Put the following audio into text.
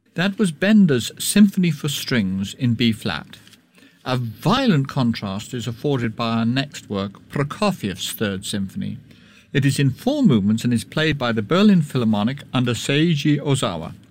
That was Bender's Symphony for Strings in B-flat. A violent contrast is afforded by our next work, Prokofiev's Third Symphony. It is in 4 movements and is played by the Berlin Philharmonic under Seiji Ozawa.